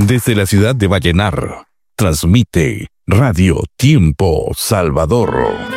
Desde la ciudad de Vallenar, transmite Radio Tiempo Salvador.